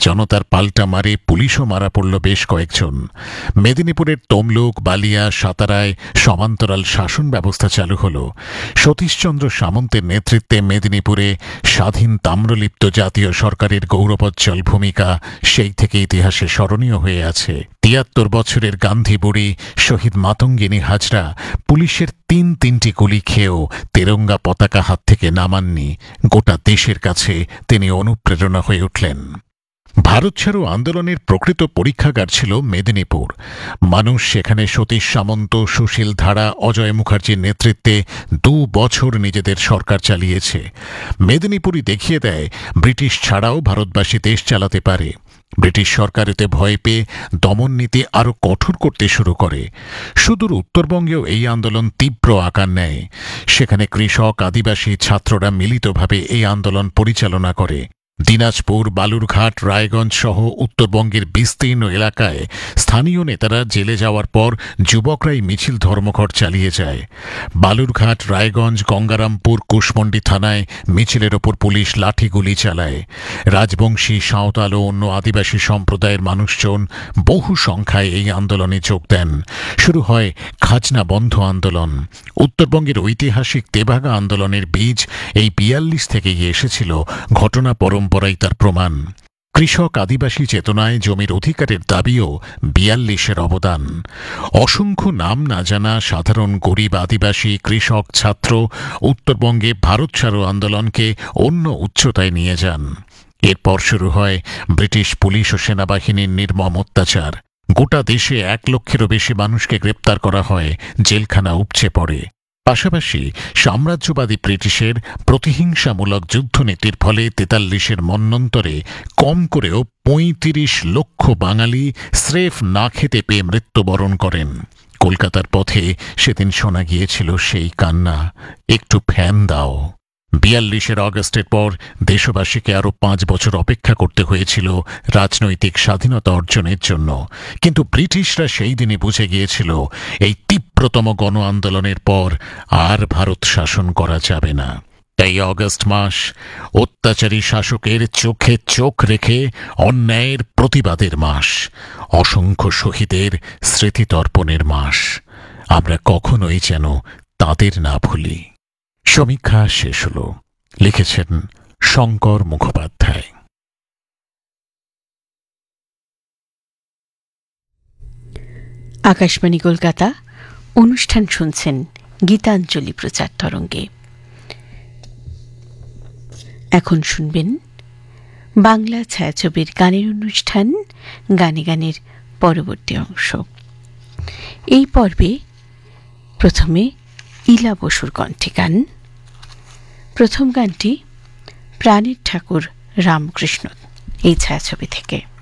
জনতার পাল্টা মারে পুলিশও মারা পড়ল বেশ কয়েকজন। মেদিনীপুরের তমলুক, বালিয়া, সাতারায় সমান্তরাল শাসন ব্যবস্থা চালু হল। সতীশচন্দ্র সামন্তের নেতৃত্বে মেদিনীপুরে স্বাধীন তাম্রলিপ্ত জাতীয় সরকারের গৌরবোজ্জ্বল ভূমিকা সেই থেকে ইতিহাসে স্মরণীয় হয়ে আছে। ৭৩ বছরের গান্ধী বুড়ি শহীদ মাতঙ্গিনী হাজরা পুলিশের তিনটি গুলি খেয়েও তেরঙ্গা পতাকা হাত থেকে নামাননি। গোটা দেশের কাছে তিনি অনুপ্রেরণা হয়ে উঠলেন। ভারত ছাড়ো আন্দোলনের প্রকৃত পরীক্ষাগার ছিল মেদিনীপুর। মানুষ সেখানে সতীশ সামন্ত, সুশীল ধারা, অজয় মুখার্জির নেতৃত্বে ২ বছর নিজেদের সরকার চালিয়েছে। মেদিনীপুরই দেখিয়ে দেয় ব্রিটিশ ছাড়াও ভারতবাসী দেশ চালাতে পারে। ব্রিটিশ সরকার এতে ভয় পেয়ে দমন নীতি আরও কঠোর করতে শুরু করে। সুদূর উত্তরবঙ্গেও এই আন্দোলন তীব্র আকার নেয়। সেখানে কৃষক, আদিবাসী, ছাত্ররা মিলিতভাবে এই আন্দোলন পরিচালনা করে। দিনাজপুর, বালুরঘাট, রায়গঞ্জ সহ উত্তরবঙ্গের বিস্তীর্ণ এলাকায় স্থানীয় নেতারা জেলে যাওয়ার পর যুবকরাই মিছিল ধর্মঘট চালিয়ে যায়। বালুরঘাট, রায়গঞ্জ, গঙ্গারামপুর, কুশমন্ডি থানায় মিছিলের ওপর পুলিশ লাঠিগুলি চালায়। রাজবংশী, সাঁওতাল ও অন্য আদিবাসী সম্প্রদায়ের মানুষজন বহু সংখ্যায় এই আন্দোলনে যোগ দেন। শুরু হয় খাজনা বন্ধ আন্দোলন। উত্তরবঙ্গের ঐতিহাসিক তেভাগা আন্দোলনের বীজ এই ৪২ থেকেই এসেছিল। ঘটনা পরম্পরাই তার প্রমাণ। কৃষক আদিবাসী চেতনায় জমির অধিকারের দাবিও ৪২-এর অবদান। অসংখ্য নাম না জানা সাধারণ গরিব আদিবাসী, কৃষক, ছাত্র উত্তরবঙ্গে ভারত ছাড়ো আন্দোলনকে অন্য উচ্চতায় নিয়ে যান। এরপর শুরু হয় ব্রিটিশ পুলিশ ও সেনাবাহিনীর নির্মম অত্যাচার। গোটা দেশে ১ লক্ষেরও বেশি মানুষকে গ্রেপ্তার করা হয়, জেলখানা উপচে পড়ে। পাশাপাশি সাম্রাজ্যবাদী ব্রিটিশের প্রতিহিংসামূলক যুদ্ধনীতির ফলে ৪৩-এর মন্বন্তরে কম করেও ৩৫ লক্ষ বাঙালি স্রেফ না খেতে পেয়ে মৃত্যুবরণ করেন। কলকাতার পথে সেদিন শোনা গিয়েছিল সেই কান্না, একটু ফ্যান দাও। ৪২-এর অগস্টের পর দেশবাসীকে আরও ৫ বছর অপেক্ষা করতে হয়েছিল রাজনৈতিক স্বাধীনতা অর্জনের জন্য। কিন্তু ব্রিটিশরা সেই দিনই বুঝে গিয়েছিল এই তীব্রতম গণ আন্দোলনের পর আর ভারত শাসন করা যাবে না। তাই অগস্ট মাস অত্যাচারী শাসকের চোখে চোখ রেখে অন্যায়ের প্রতিবাদের মাস, অসংখ্য শহীদের স্মৃতিতর্পণের মাস। আমরা কখনোই যেন তাদের না ভুলি। সমীক্ষা শেষ হল। লিখেছেন শঙ্কর মুখোপাধ্যায়। আকাশবাণী কলকাতা, অনুষ্ঠান শুনছেন গীতাঞ্জলি প্রচার তরঙ্গে। এখন শুনবেন বাংলা ছায়াছবির গানের অনুষ্ঠান গানে গানের পরবর্তী অংশ। এই পর্বে প্রথমে ইলা বসুর কণ্ঠে গান। প্রথম গানটি প্রাণের ঠাকুর রামকৃষ্ণ এই ছায়াছবি থেকে।